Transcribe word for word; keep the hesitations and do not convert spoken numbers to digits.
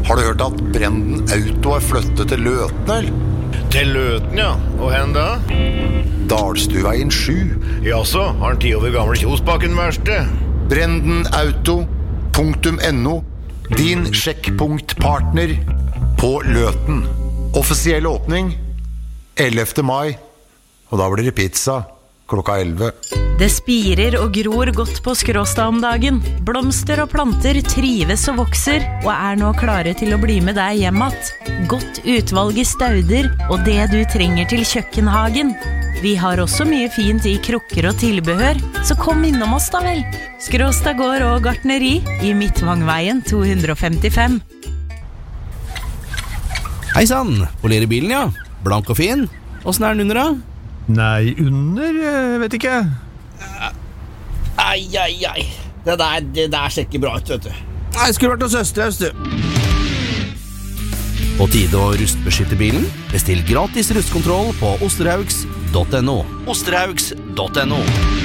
Har du hørt at Brenden Auto er flyttet til Løten, eller? Til Løten, ja. Og hen da? Dalstuveien sju. Jaså, har han ti over gamle Kjosbakken verste? Brenden Auto punktum no. Din sjekkpunktpartner på Løten. Offisiell åpning ellevte mai. Og da blir det pizza klokka elleve. Det spirer og gror godt på Skråstad om dagen. Blomster og planter trives og vokser, og er nå klare til å bli med deg hjem att. Godt utvalg i stauder, og det du trenger til kjøkkenhagen. Vi har også mye fint i krukker og tilbehør, så kom innom oss da vel. Skråstad gård og gartneri i Midtvangveien to hundre femtifem. Hei sann, polerer bilen ja. Blank og fin. Hvordan er den under da? Nei, under, vet ikke. Ai, ai, ai. Det der, det der ser ikke bra ut, vet du. Nei, jeg skulle vært hos Østerhaus, du. På tide å rustbeskytte bilen. Bestill gratis rustkontroll på osterhaugs punktum no. osterhaugs punktum no